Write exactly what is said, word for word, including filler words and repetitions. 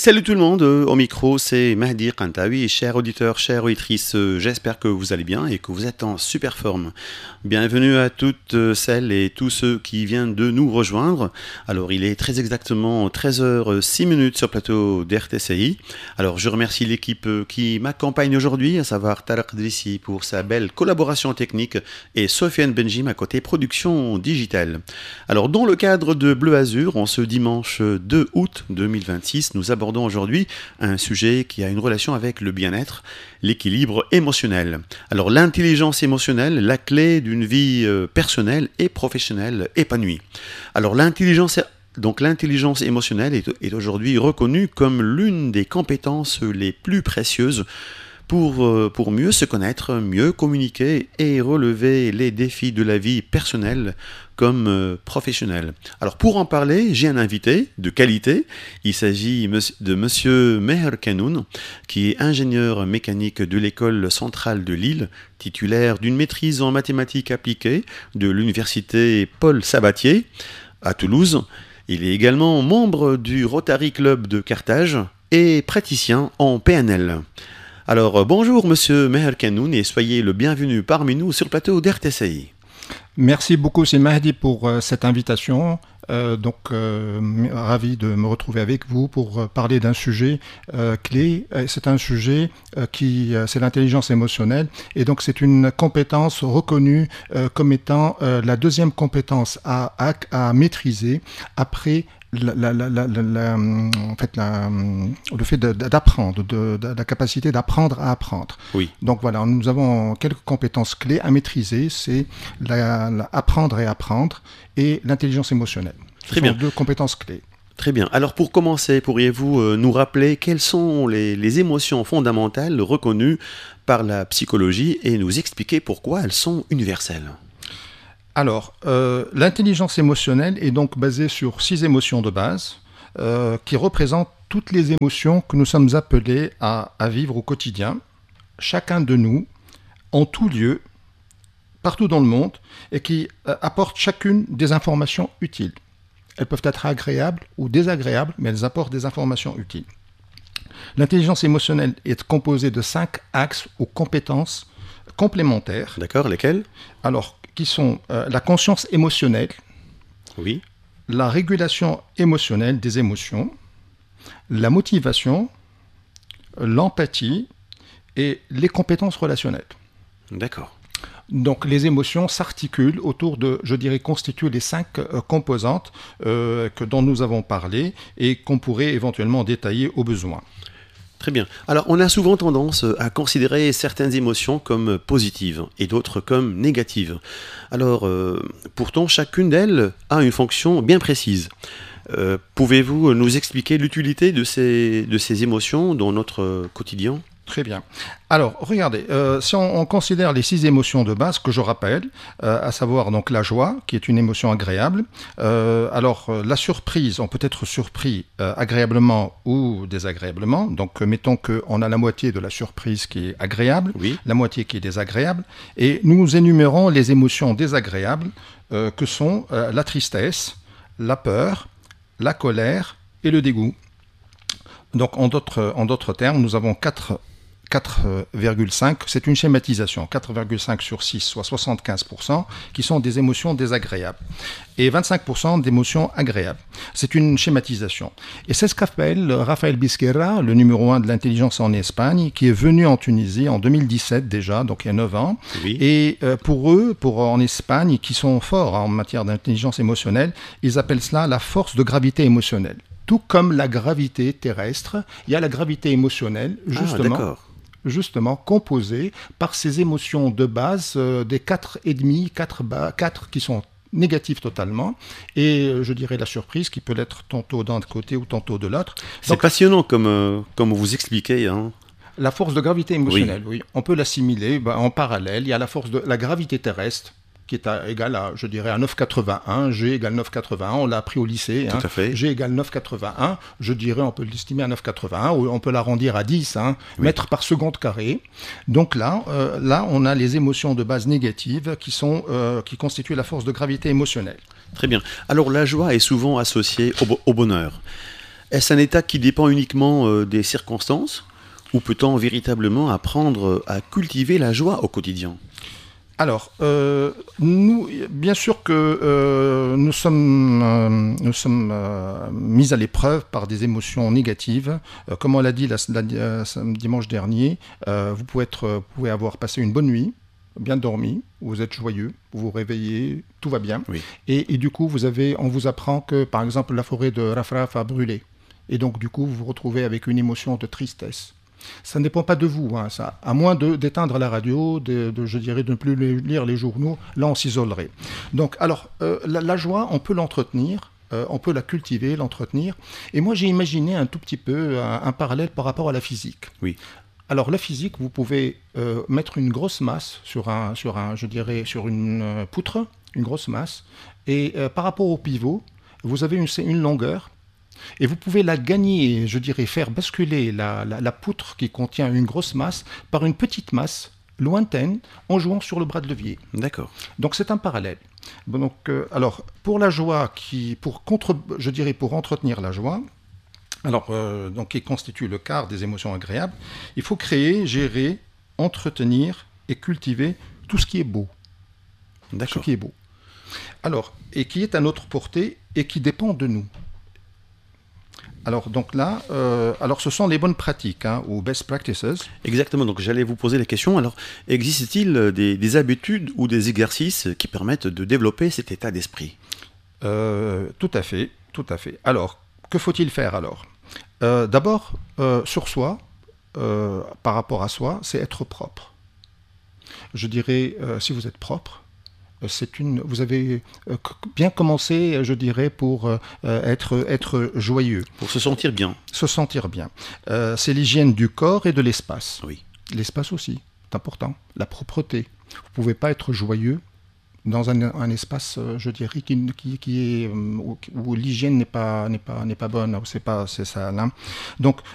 Salut tout le monde, euh, au micro c'est Mahdi Kantawi, chers auditeurs, chères auditrices, euh, j'espère que vous allez bien et que vous êtes en super forme. Bienvenue à toutes euh, celles et tous ceux qui viennent de nous rejoindre. Alors il est très exactement treize heures six minutes sur le plateau d'R T C I. Alors je remercie l'équipe euh, qui m'accompagne aujourd'hui, à savoir Tarek Drissi pour sa belle collaboration technique et Sofiane Benjim à côté production digitale. Alors dans le cadre de Bleu Azur, en ce dimanche deux août deux mille vingt-six, nous abordons aujourd'hui un sujet qui a une relation avec le bien-être, l'équilibre émotionnel. Alors l'intelligence émotionnelle, la clé d'une vie euh, personnelle et professionnelle épanouie. Alors l'intelligence Donc l'intelligence émotionnelle est, est aujourd'hui reconnue comme l'une des compétences les plus précieuses pour, euh, pour mieux se connaître, mieux communiquer et relever les défis de la vie personnelle comme euh, professionnelle. Alors pour en parler, j'ai un invité de qualité. Il s'agit de monsieur Meher Kanoun, qui est ingénieur mécanique de l'école centrale de Lille, titulaire d'une maîtrise en mathématiques appliquées de l'université Paul Sabatier à Toulouse. Il est également membre du Rotary Club de Carthage et praticien en P N L. Alors bonjour monsieur Meher Kanoun et soyez le bienvenu parmi nous sur le plateau d'R T C I. Merci beaucoup, c'est Mahdi pour euh, cette invitation. Euh, donc, euh, ravi de me retrouver avec vous pour euh, parler d'un sujet euh, clé. C'est un sujet euh, qui, euh, c'est l'intelligence émotionnelle, et donc c'est une compétence reconnue euh, comme étant euh, la deuxième compétence à, à, à maîtriser après La, la, la, la, la, en fait, la, le fait de, d'apprendre, de, de, de la capacité d'apprendre à apprendre. Oui. Donc voilà, nous avons quelques compétences clés à maîtriser, c'est la, la, apprendre et apprendre et l'intelligence émotionnelle. Ce Très sont bien. deux compétences clés. Très bien. Alors pour commencer, pourriez-vous euh, nous rappeler quelles sont les, les émotions fondamentales reconnues par la psychologie et nous expliquer pourquoi elles sont universelles ? Alors, euh, l'intelligence émotionnelle est donc basée sur six émotions de base euh, qui représentent toutes les émotions que nous sommes appelés à, à vivre au quotidien, chacun de nous, en tout lieu, partout dans le monde, et qui euh, apportent chacune des informations utiles. Elles peuvent être agréables ou désagréables, mais elles apportent des informations utiles. L'intelligence émotionnelle est composée de cinq axes ou compétences complémentaires. D'accord, lesquelles ? Alors, qui sont euh, la conscience émotionnelle, oui. la régulation émotionnelle des émotions, la motivation, l'empathie et les compétences relationnelles. D'accord. Donc les émotions s'articulent autour de, je dirais, constituent les cinq euh, composantes euh, que, dont nous avons parlé et qu'on pourrait éventuellement détailler au besoin. Très bien. Alors, on a souvent tendance à considérer certaines émotions comme positives et d'autres comme négatives. Alors, euh, pourtant, chacune d'elles a une fonction bien précise. Euh, pouvez-vous nous expliquer l'utilité de ces, de ces émotions dans notre quotidien ? Très bien. Alors, regardez, euh, si on, on considère les six émotions de base que je rappelle, euh, à savoir donc la joie, qui est une émotion agréable. Euh, alors, euh, la surprise, on peut être surpris euh, agréablement ou désagréablement. Donc, euh, mettons qu'on a la moitié de la surprise qui est agréable, oui. la moitié qui est désagréable. Et nous énumérons les émotions désagréables euh, que sont euh, la tristesse, la peur, la colère et le dégoût. Donc, en d'autres, en d'autres termes, nous avons quatre quatre virgule cinq, c'est une schématisation, quatre virgule cinq sur six, soit soixante-quinze pour cent, qui sont des émotions désagréables, et vingt-cinq pour cent d'émotions agréables. C'est une schématisation. Et c'est ce qu'appelle Rafael Bisquerra, le numéro un de l'intelligence en Espagne, qui est venu en Tunisie en deux mille dix-sept déjà, donc il y a neuf ans. Oui. Et euh, pour eux, pour en Espagne, qui sont forts en matière d'intelligence émotionnelle, ils appellent cela la force de gravité émotionnelle. Tout comme la gravité terrestre, il y a la gravité émotionnelle, justement. Ah, d'accord. justement composée par ces émotions de base, euh, des quatre et demi, quatre, ba- quatre qui sont négatives totalement, et euh, je dirais la surprise qui peut l'être tantôt d'un côté ou tantôt de l'autre. C'est Donc, passionnant comme, euh, comme vous expliquez. Hein. la force de gravité émotionnelle, oui, oui. On peut l'assimiler ben, en parallèle. Il y a la force de la gravité terrestre, qui est à, égale à, je dirais, à neuf virgule quatre-vingt-un, G égale neuf virgule quatre-vingt-un, on l'a appris au lycée, Tout hein. à fait. G égale neuf virgule quatre-vingt-un, je dirais, on peut l'estimer à neuf virgule quatre-vingt-un, ou on peut l'arrondir à dix, hein, Oui. mètres par seconde carré. Donc là, euh, là, on a les émotions de base négatives qui, sont, euh, qui constituent la force de gravité émotionnelle. Très bien. Alors la joie est souvent associée au, bo- au bonheur. Est-ce un état qui dépend uniquement euh, des circonstances ou peut-on véritablement apprendre à cultiver la joie au quotidien? Alors, euh, nous, bien sûr que euh, nous sommes, euh, nous sommes euh, mis à l'épreuve par des émotions négatives. Euh, comme on l'a dit la, la, euh, dimanche dernier, euh, vous, pouvez être, vous pouvez avoir passé une bonne nuit, bien dormi, vous êtes joyeux, vous vous réveillez, tout va bien. Oui. Et, et du coup, vous avez, on vous apprend que, par exemple, la forêt de Rafraf a brûlé. Et donc, du coup, vous vous retrouvez avec une émotion de tristesse. Ça ne dépend pas de vous, hein, ça. À moins de, d'éteindre la radio, de, de, je dirais de ne plus lire les journaux, là on s'isolerait. Donc, alors, euh, la, la joie, on peut l'entretenir, euh, on peut la cultiver, l'entretenir. Et moi, j'ai imaginé un tout petit peu un, un parallèle par rapport à la physique. Oui. Alors, la physique, vous pouvez euh, mettre une grosse masse sur un, sur un, je dirais, sur une euh, poutre, une grosse masse, et euh, par rapport au pivot, vous avez une, une longueur. Et vous pouvez la gagner, je dirais, faire basculer la, la, la poutre qui contient une grosse masse par une petite masse lointaine en jouant sur le bras de levier. D'accord. Donc c'est un parallèle. Donc, euh, alors, pour la joie, qui, pour contre, je dirais pour entretenir la joie, alors, euh, donc, qui constitue le quart des émotions agréables, il faut créer, gérer, entretenir et cultiver tout ce qui est beau. D'accord. Ce qui est beau. Alors, et qui est à notre portée et qui dépend de nous. Alors, donc là, euh, alors ce sont les bonnes pratiques, hein, ou best practices. Exactement, donc j'allais vous poser la question. Alors, existe-t-il des, des habitudes ou des exercices qui permettent de développer cet état d'esprit? euh, Tout à fait, tout à fait. Alors, que faut-il faire alors? euh, D'abord, euh, sur soi, euh, par rapport à soi, c'est être propre. Je dirais, euh, si vous êtes propre, c'est une, vous avez euh, bien commencé, je dirais, pour euh, être, être joyeux. Pour se sentir bien. Se sentir bien. Euh, c'est l'hygiène du corps et de l'espace. Oui. L'espace aussi, c'est important. La propreté. Vous ne pouvez pas être joyeux dans un, un espace, je dirais, qui, qui, qui est, où, où l'hygiène n'est pas, n'est pas, n'est pas bonne, où c'est pas, c'est ça. Là. Donc,